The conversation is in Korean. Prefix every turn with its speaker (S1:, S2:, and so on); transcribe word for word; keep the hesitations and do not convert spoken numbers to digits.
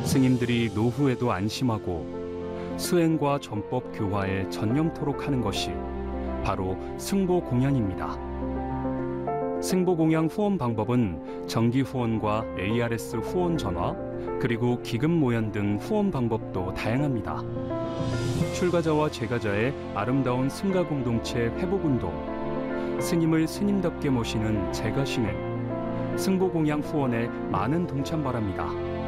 S1: 스님들이 노후에도 안심하고 수행과 전법 교화에 전념토록 하는 것이 바로 승보공양입니다. 승보공양 후원 방법은 정기 후원과 에이아르에스 후원 전화, 그리고 기금 모연 등 후원 방법도 다양합니다. 출가자와 재가자의 아름다운 승가 공동체 회복운동, 스님을 스님답게 모시는 재가신행, 승보공양 후원에 많은 동참 바랍니다.